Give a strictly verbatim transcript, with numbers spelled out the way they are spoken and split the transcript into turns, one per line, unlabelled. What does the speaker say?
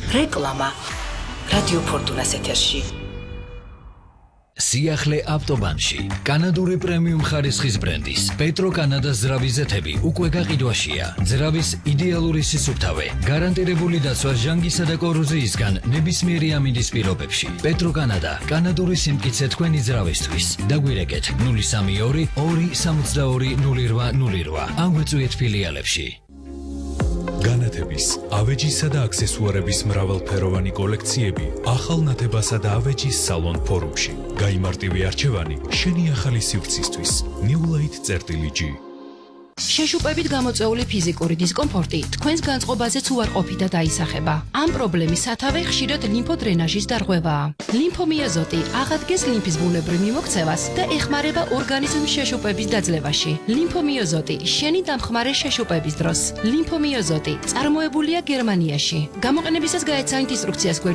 რეკლამა რადიო ფორტუნას ეთერში.
სიახლე ავტობანში კანადური პრემიუმ ხარისხის ბრენდის პეტრო კანადას ძრავის ზეთები უკვე გაყიდვაშია. ძრავის იდეალური სისუფთავე, გარანტირებული დაცვა ჟანგისა და კოროზიისგან ნებისმიერი ამინდის პირობებში. პეტრო კანადა, კანადური სიმტკიცე თქვენი ძრავისთვის. დაგვირეკეთ ნული სამი ორი ორი სამოცდაორი ნული რვა ნული რვა. ან გვეწვიეთ ფილიალებში.
განათების, ავეჯისა და აქსესუარების მრავალფეროვანი კოლექციები ახალ ნათებასა და ავეჯის სალონ ფორუმში. გაიმარტივე არჩევანი შენი ახალი სივრცისთვის. New Light წერტილი-G.
შეშუპებით გამოწვეული ფიზიკური დისკომფორტი თქვენს განწყობაზეც უარყოფით და დაისახება. ამ პრობლემის სათავე ხშირად ლიმფოდრენაჟის დარღვევაა. ლიმფომიოზოტი აღადგენს ლიმფის ბუნებრივ მიმოქცევას და ეხმარება ორგანიზმის შეშუპების დაძლევაში. ლიმფომიოზოტი შენი დამხმარე შეშუპების დროს. ლიმფომიოზოტი წარმოებულია გერმანიაში. გამოყენებისას გაეცანით ინსტრუქციას.